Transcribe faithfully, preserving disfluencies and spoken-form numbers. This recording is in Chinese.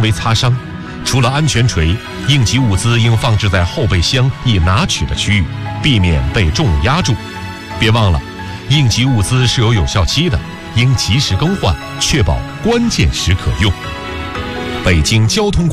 微擦伤。除了安全锤，应急物资应放置在后备箱易拿取的区域，避免被重物压住。别忘了，应急物资是有有效期的，应及时更换，确保关键时可用。北京交通广